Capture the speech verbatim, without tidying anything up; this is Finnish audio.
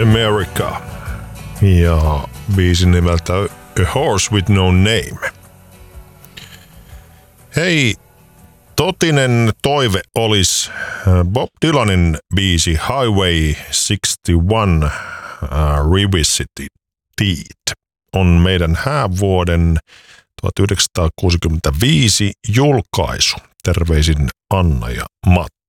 America ja biisin nimeltä A Horse With No Name. Hei, totinen toive olisi Bob Dylanin biisi Highway sixty-one uh, Revisited on meidän häävuoden tuhatyhdeksänsataakuusikymmentäviisi julkaisu. Terveisin Anna ja Matti.